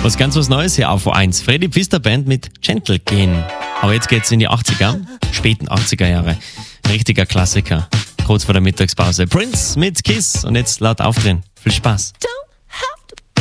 ganz was Neues hier auf O1. Freddy Pfister Band mit Gentle gehen. Aber jetzt geht's in die 80er, späten 80er Jahre. Richtiger Klassiker. Kurz vor der Mittagspause. Prince mit Kiss und jetzt laut aufdrehen. Viel Spaß.